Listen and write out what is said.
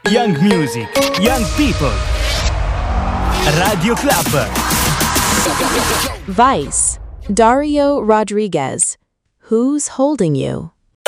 Young music, young people. Radio Club. Vice, Dario Rodriguez. Who's holding you?